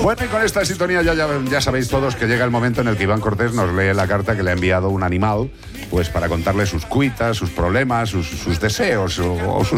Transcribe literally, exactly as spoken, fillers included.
Bueno, y con esta sintonía ya, ya, ya sabéis todos que llega el momento en el que Iván Cortés nos lee la carta que le ha enviado un animal, pues para contarle sus cuitas, sus problemas, sus, sus deseos o, o sus